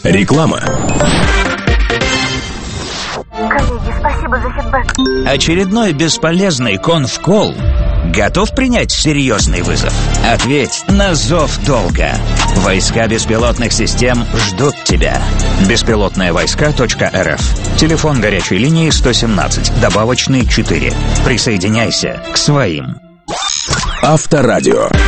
Реклама. Коллеги, спасибо за фидбэк. Очередной бесполезный конф-колл? Готов принять серьезный вызов? Ответь на зов долга. Войска беспилотных систем ждут тебя. Беспилотные-войска.рф. Телефон горячей линии 117, добавочный 4. Присоединяйся к своим. Авторадио.